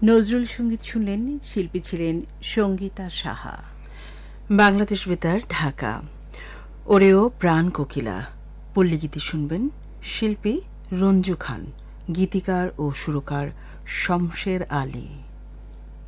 নজরুল সঙ্গীত শুনলেন। শিল্পী ছিলেন সঙ্গীতা সাহা। বাংলাদেশ বেতার, ঢাকা। ওরেও প্রাণ কোকিলা পল্লীগীতি শুনবেন। শিল্পী রঞ্জু খান, গীতিকার ও সুরকার শমশের আলী।